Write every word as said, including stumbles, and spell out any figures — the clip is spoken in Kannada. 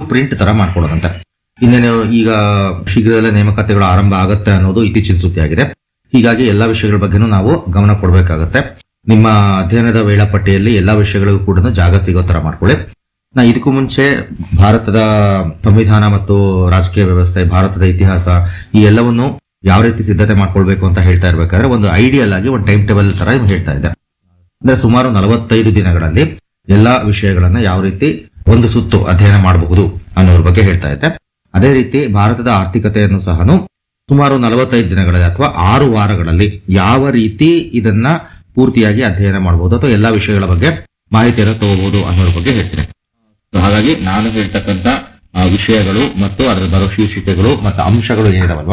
ಪ್ರಿಂಟ್ ತರ ಮಾಡ್ಕೊಡೋದಂತೆ. ಇನ್ನೇನು ಈಗ ಶೀಘ್ರದಲ್ಲೇ ನೇಮಕಾತಿಗಳು ಆರಂಭ ಆಗುತ್ತೆ ಅನ್ನೋದು ಇತ್ತೀಚಿನ ಸುದ್ದಿ ಆಗಿದೆ. ಹೀಗಾಗಿ ಎಲ್ಲಾ ವಿಷಯಗಳ ಬಗ್ಗೆನೂ ನಾವು ಗಮನ ಕೊಡಬೇಕಾಗತ್ತೆ. ನಿಮ್ಮ ಅಧ್ಯಯನದ ವೇಳಾಪಟ್ಟಿಯಲ್ಲಿ ಎಲ್ಲಾ ವಿಷಯಗಳಿಗೂ ಕೂಡ ಜಾಗ ಸಿಗೋ ತರ ಮಾಡ್ಕೊಳ್ಳಿ. ನಾ ಇದಕ್ಕೂ ಮುಂಚೆ ಭಾರತದ ಸಂವಿಧಾನ ಮತ್ತು ರಾಜಕೀಯ ವ್ಯವಸ್ಥೆ, ಭಾರತದ ಇತಿಹಾಸ ಈ ಎಲ್ಲವನ್ನು ಯಾವ ರೀತಿ ಸಿದ್ಧತೆ ಮಾಡ್ಕೊಳ್ಬೇಕು ಅಂತ ಹೇಳ್ತಾ ಇರ್ಬೇಕಾದ್ರೆ ಒಂದು ಐಡಿಯಲ್ ಆಗಿ ಒಂದು ಟೈಮ್ ಟೇಬಲ್ ತರ ಹೇಳ್ತಾ ಇದೆ. ಅಂದ್ರೆ ಸುಮಾರು ನಲವತ್ತೈದು ದಿನಗಳಲ್ಲಿ ಎಲ್ಲಾ ವಿಷಯಗಳನ್ನ ಯಾವ ರೀತಿ ಒಂದು ಸುತ್ತು ಅಧ್ಯಯನ ಮಾಡಬಹುದು ಅನ್ನೋದ್ರ ಬಗ್ಗೆ ಹೇಳ್ತಾ ಇದೆ. ಅದೇ ರೀತಿ ಭಾರತದ ಆರ್ಥಿಕತೆಯನ್ನು ಸಹ ಸುಮಾರು ನಲವತ್ತೈದು ದಿನಗಳಲ್ಲಿ ಅಥವಾ ಆರು ವಾರಗಳಲ್ಲಿ ಯಾವ ರೀತಿ ಇದನ್ನ ಪೂರ್ತಿಯಾಗಿ ಅಧ್ಯಯನ ಮಾಡಬಹುದು ಅಥವಾ ಎಲ್ಲಾ ವಿಷಯಗಳ ಬಗ್ಗೆ ಮಾಹಿತಿಯನ್ನು ತಗೋಬಹುದು ಅನ್ನೋದ್ರ ಬಗ್ಗೆ ಹೇಳ್ತೀನಿ. ಹಾಗಾಗಿ ನಾನು ಹೇಳ್ತಕ್ಕಂಥ ವಿಷಯಗಳು ಮತ್ತು ಅದರ ಬರೋ ಶೀರ್ಷಿಕೆಗಳು ಮತ್ತು ಅಂಶಗಳು ಏನಿದಾವಲ್ವಾ